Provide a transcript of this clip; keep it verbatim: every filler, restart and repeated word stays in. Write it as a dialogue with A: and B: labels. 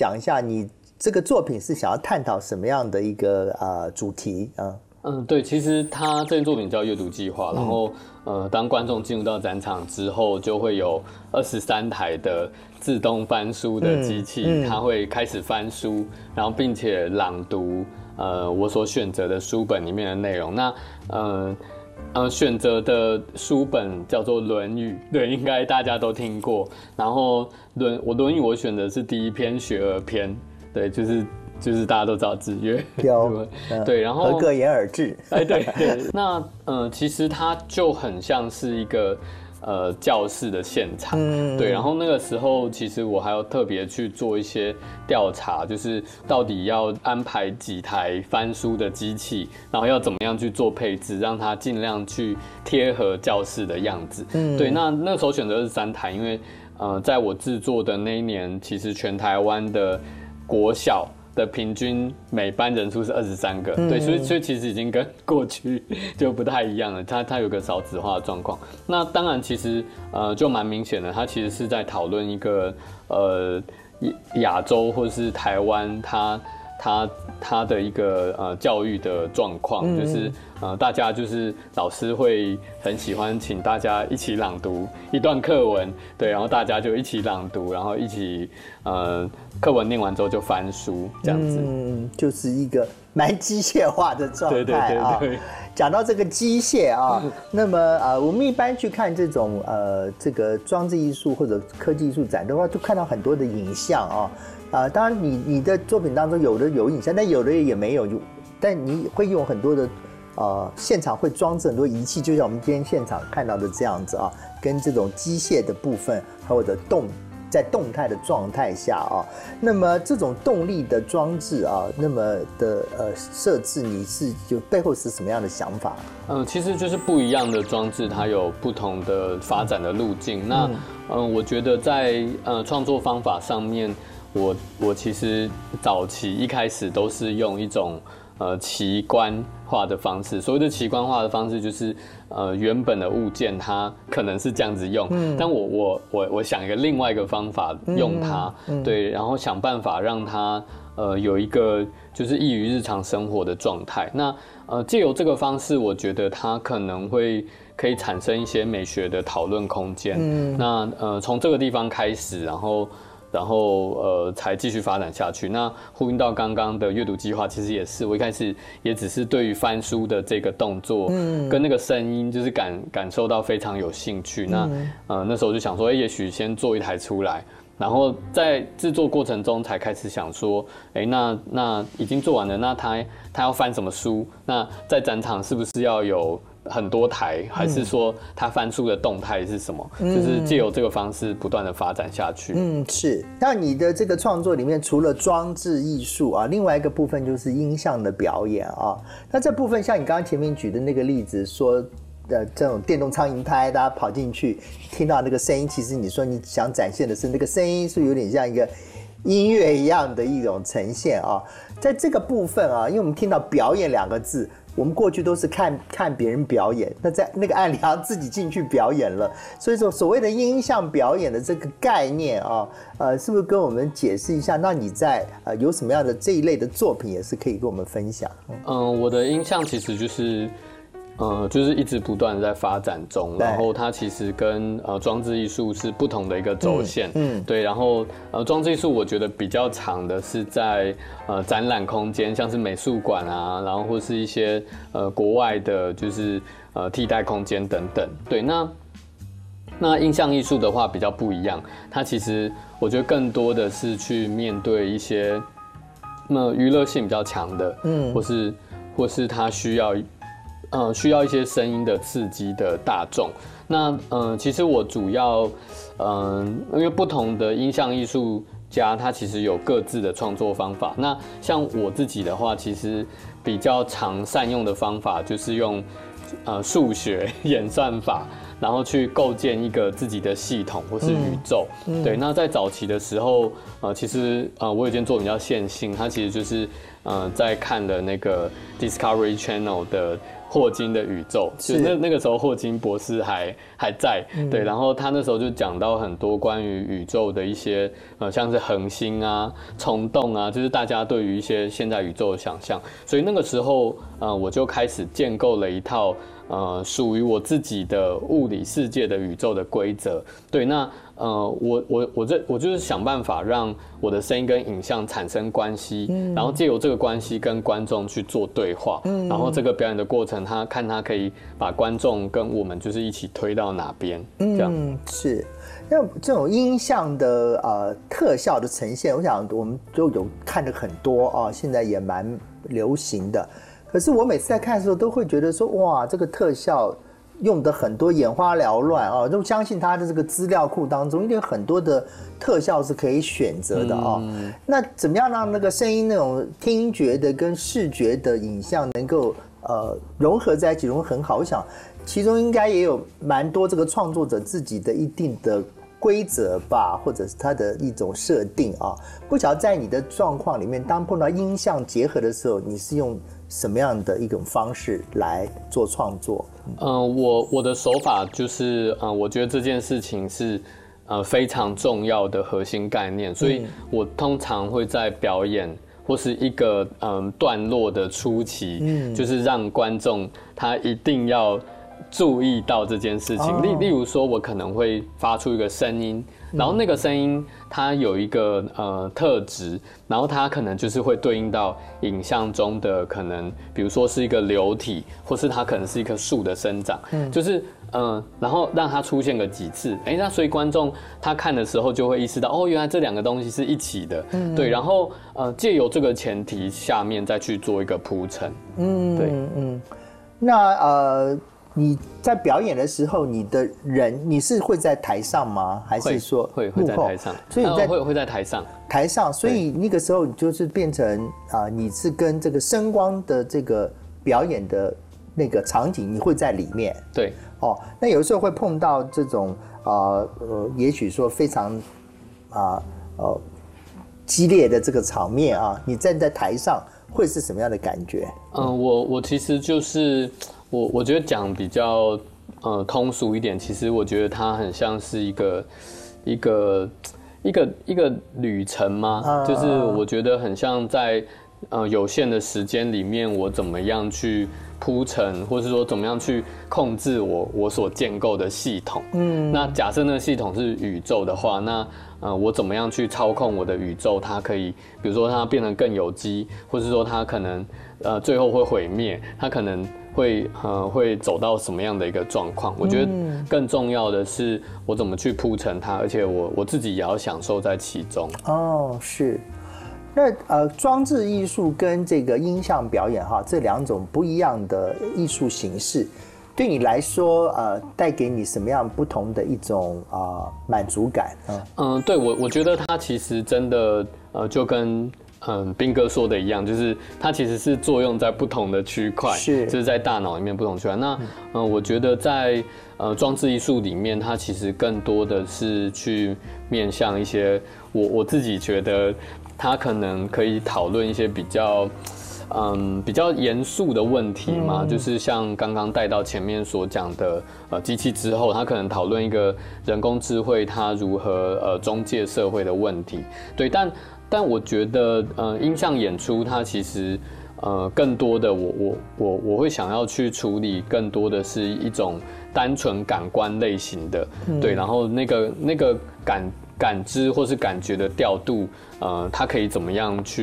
A: 讲一下你这个作品是想要探讨什么样的一个呃主题啊？
B: 嗯，对，其实他这件作品叫阅读计划，然后呃，当观众进入到展场之后，就会有二十三台的自动翻书的机器，嗯嗯、它会开始翻书，然后并且朗读呃我所选择的书本里面的内容。那呃呃选择的书本叫做《论语》，对，应该大家都听过。然后论我《论语》我选的是第一篇学而篇，对，就是。就是大家都知道子曰，
A: 有
B: 对，然后
A: 合格言而至，
B: 哎，对对，那呃，其实它就很像是一个呃教室的现场，嗯、对，然后那个时候其实我还要特别去做一些调查，就是到底要安排几台翻书的机器，然后要怎么样去做配置，让它尽量去贴合教室的样子，嗯、对，那那时候选择是三台，因为呃，在我制作的那一年，其实全台湾的国小的平均每班人数是二十三个，嗯、对，所以所以其实已经跟过去就不太一样了。它它有个少子化的状况。那当然，其实呃就蛮明显的，它其实是在讨论一个呃亚洲或是台湾它它它的一个呃教育的状况，嗯、就是呃大家就是老师会很喜欢请大家一起朗读一段课文，对，然后大家就一起朗读，然后一起呃。课文念完之后就翻书，这样子，
A: 嗯，就是一个蛮机械化的状态啊。
B: 对对对对。
A: 讲到这个机械啊，那么呃，我们一般去看这种呃这个装置艺术或者科技艺术展的话，就看到很多的影像啊，啊，当然你你的作品当中有的有影像，但有的也没有，就但你会用很多的呃现场会装置很多仪器，就像我们今天现场看到的这样子啊，跟这种机械的部分和我的动。在动态的状态下啊，那么这种动力的装置啊，那么的呃设置，你是就背后是什么样的想法？
B: 嗯，其实就是不一样的装置，它有不同的发展的路径。那嗯、呃，我觉得在呃创作方法上面，我我其实早期一开始都是用一种呃奇观化的方式。所谓的奇观化的方式，就是呃原本的物件它可能是这样子用，嗯、但我我我我想一个另外一个方法用它，嗯嗯、对，然后想办法让它呃有一个就是易于日常生活的状态。那呃借由这个方式，我觉得它可能会可以产生一些美学的讨论空间。嗯、那呃从这个地方开始，然后。然后呃才继续发展下去。那呼应到刚刚的阅读计划，其实也是我一开始也只是对于翻书的这个动作，嗯，跟那个声音，就是感感受到非常有兴趣。那呃那时候就想说，哎，也许先做一台出来，然后在制作过程中才开始想说，哎，那那已经做完了，那他他要翻什么书？那在展场是不是要有？很多台，还是说它翻书的动态是什么？嗯、就是借由这个方式不断的发展下去。
A: 嗯，是。那你的这个创作里面，除了装置艺术啊，另外一个部分就是音像的表演啊。那这部分像你刚刚前面举的那个例子，说的这种电动苍蝇拍，大家跑进去听到那个声音，其实你说你想展现的是那个声音，是有点像一个音乐一样的一种呈现啊。在这个部分啊，因为我们听到表演两个字。我们过去都是看看别人表演，那在那个案里要自己进去表演了，所以说所谓的音像表演的这个概念啊，呃，是不是跟我们解释一下？那你在呃有什么样的这一类的作品，也是可以跟我们分享？
B: 嗯、呃，我的音像其实就是。呃，就是一直不断的在发展中，然后它其实跟呃装置艺术是不同的一个轴线，嗯，嗯对，然后呃装置艺术我觉得比较长的是在呃展览空间，像是美术馆啊，然后或是一些呃国外的，就是呃替代空间等等，对，那那印象艺术的话比较不一样，它其实我觉得更多的是去面对一些那娱乐性比较强的，嗯，或是或是它需要。呃，需要一些声音的刺激的大众。那呃，其实我主要，嗯、呃，因为不同的音像艺术家，他其实有各自的创作方法。那像我自己的话，其实比较常善用的方法就是用呃数学演算法， 然后去构建一个自己的系统或是宇宙。嗯、对，那在早期的时候，呃，其实呃，我有件作品叫《线性》，它其实就是呃，在看了那个 Discovery Channel 的霍金的宇宙，就那那个时候霍金博士还还在，嗯、对，然后他那时候就讲到很多关于宇宙的一些呃，像是恒星啊、虫洞啊，就是大家对于一些现在宇宙的想象，所以那个时候呃，我就开始建构了一套呃属于我自己的物理世界的宇宙的规则。对，那呃，我我我这我就是想办法让我的声音跟影像产生关系，嗯、然后借由这个关系跟观众去做对话，嗯、然后这个表演的过程，他看他可以把观众跟我们就是一起推到哪边，这样。
A: 嗯，是。那这种音像的呃特效的呈现，我想我们都有看的很多啊，现在也蛮流行的。可是我每次在看的时候，都会觉得说，哇，这个特效用的很多，眼花缭乱啊！都相信它的这个资料库当中，一定有很多的特效是可以选择的啊。嗯、那怎么样让那个声音那种听觉的跟视觉的影像能够呃融合在一起，融合很好？我想其中应该也有蛮多这个创作者自己的一定的规则吧，或者是他的一种设定啊。不晓得在你的状况里面，当碰到音像结合的时候，你是用什么样的一种方式来做创作？
B: 嗯、呃，我我的手法就是，呃，我觉得这件事情是呃非常重要的核心概念，所以我通常会在表演或是一个嗯段落的初期，嗯，就是让观众他一定要注意到这件事情。例、oh. 例如说，我可能会发出一个声音。然后那个声音它有一个呃特质，然后它可能就是会对应到影像中的可能，比如说是一个流体，或是它可能是一棵树的生长，嗯，就是嗯、呃，然后让它出现个几次，哎，那所以观众他看的时候就会意识到，哦，原来这两个东西是一起的，嗯，对，然后呃借由这个前提下面再去做一个铺陈，嗯，对，嗯，
A: 那呃。你在表演的时候，你的人你是会在台上吗？还是说
B: 会会在台上？
A: 所以你在、呃、
B: 会会在台上，
A: 台上，所以那个时候你就是变成啊、呃，你是跟这个声光的这个表演的那个场景，你会在里面。
B: 对，
A: 哦，那有时候会碰到这种啊呃，也许说非常啊 呃, 呃激烈的这个场面啊，你站在台上会是什么样的感觉？
B: 嗯，呃、我我其实就是。我我觉得讲比较呃通俗一点，其实我觉得它很像是一个一个一个一个旅程嘛，啊、就是我觉得很像在呃有限的时间里面，我怎么样去铺陈，或是说怎么样去控制我我所建构的系统。嗯，那假设那个系统是宇宙的话，那呃我怎么样去操控我的宇宙？它可以，比如说它变得更有机，或是说它可能呃最后会毁灭，它可能。会呃会走到什么样的一个状况？我觉得更重要的是我怎么去铺陈它，而且我我自己也要享受在其中。
A: 哦，是。那呃，装置艺术跟这个音像表演哈，这两种不一样的艺术形式，对你来说呃，带给你什么样不同的一种啊、呃、满足感？嗯
B: 嗯、呃，对我我觉得它其实真的呃就跟。嗯，彬哥说的一样，就是它其实是作用在不同的区块，
A: 是，
B: 就是在大脑里面不同区块。那，嗯，我觉得在呃装置艺术里面，它其实更多的是去面向一些我我自己觉得它可能可以讨论一些比较嗯比较严肃的问题嘛，嗯、就是像刚刚带到前面所讲的呃机器之后，它可能讨论一个人工智慧它如何呃中介社会的问题，对，但。但我觉得，呃，音像演出它其实，呃，更多的我我我我会想要去处理，更多的是一种单纯感官类型的，嗯、对，然后那个那个感感知或是感觉的调度，呃，它可以怎么样去。